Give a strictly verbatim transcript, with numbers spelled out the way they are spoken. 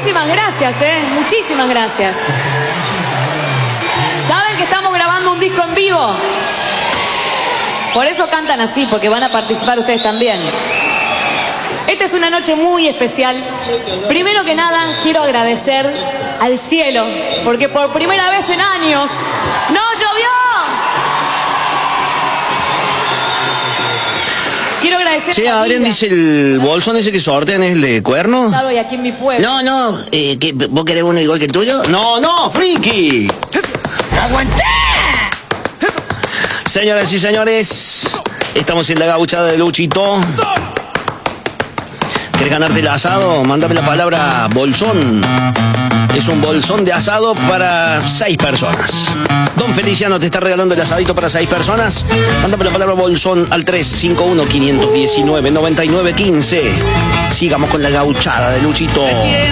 muchísimas gracias, ¿eh? Muchísimas gracias. ¿Saben que estamos grabando un disco en vivo? Por eso cantan así, porque van a participar ustedes también. Esta es una noche muy especial. Primero que nada, quiero agradecer al cielo, porque por primera vez en años ¡no llovió! Quiero agradecer. Che, Adrián dice, ¿el bolsón ese que sortean es el de cuerno? Y aquí en mi pueblo. No, no, eh, ¿qué, ¿vos querés uno igual que el tuyo? No, no, friki. ¡Aguanté! Señoras y señores, estamos en la gauchada de Luchito. ¿Querés ganarte el asado? Mándame la palabra bolsón. Es un bolsón de asado para seis personas. Don Feliciano te está regalando el asadito para seis personas. Mándame la palabra bolsón al tres cinco uno, cinco uno nueve, nueve nueve uno cinco. Sigamos con la gauchada de Luchito.